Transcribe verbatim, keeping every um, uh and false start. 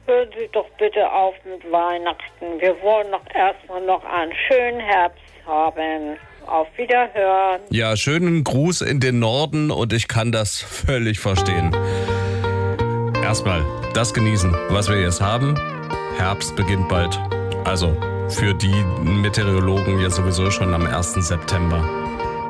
Hören Sie doch bitte auf mit Weihnachten. Wir wollen noch erstmal noch einen schönen Herbst haben. Auf Wiederhören. Ja, schönen Gruß in den Norden und ich kann das völlig verstehen. Erstmal das genießen, was wir jetzt haben. Herbst beginnt bald. Also für die Meteorologen ja sowieso schon am ersten September.